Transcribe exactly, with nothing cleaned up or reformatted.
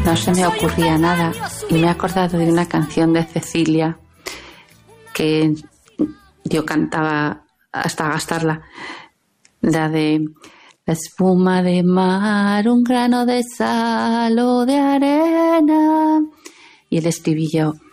no se me ocurría nada y me he acordado de una canción de Cecilia que yo cantaba hasta gastarla, la de la espuma de mar, un grano de sal o de arena, y el estribillo: